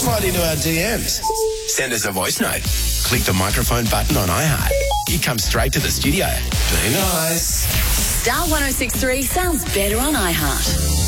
slide into our DMs. Send us a voice note. Click the microphone button on iHeart. It comes straight to the studio. Be nice. Star 106.3 sounds better on iHeart.